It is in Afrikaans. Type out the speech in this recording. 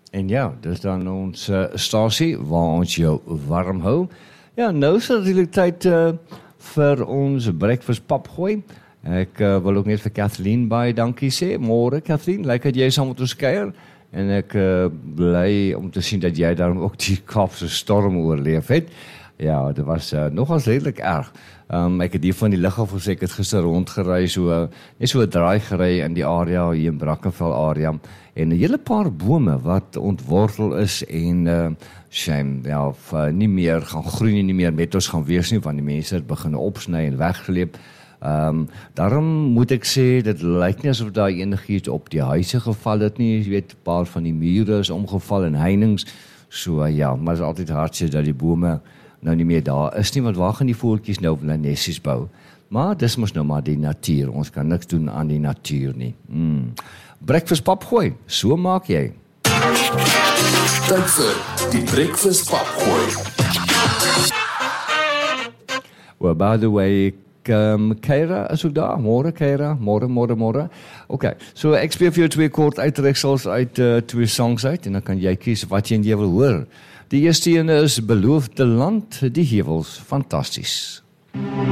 En ja, dis dan ons stasie waar ons jou warm hou. Ja, nou is dit natuurlijk tyd vir ons breakfast pap gooi. Ek wil ook net vir Kathleen baie dankie sê. Môre Kathleen, lyk dat jy saam met ons kuier. En ek bly om te sien dat jy daarom ook die Kaapse storm oorleef het. Ja, dit was nogals redelijk erg. Ek het hier van die lig af gesê, ek het gister rondgerei, net so 'n draai gerei in die area, hier in Brackenfell area, en 'n hele paar bome wat ontwortel is en shame, ja, nie meer gaan groei nie meer met ons gaan wees nie, want die mense het begin opsny en weggeleep. Daarom moet ek sê, dit lyk nie asof daar enigiets op die huise geval het nie, jy weet, 'n paar van die mure is omgeval en heininge, so ja, maar is altyd hartseer dat die bome nou nie meer daar is nie, want waar gaan die voeltjies nou hulle nessies bou? Maar dis mos nou maar die natuur, ons kan niks doen aan die natuur nie. Breakfast pap gooi, so maak jy. Tyd vir die breakfast pap gooi. Well, by the way, Keira is ook daar, môre Keira, môre. Okay, so ek speel vir jou 2 kort uittreksels uit 2 songs uit, en dan kan jy kies wat jy wil hoor. Die eerste ene is Beloofde Land, die heuwels, fantasties.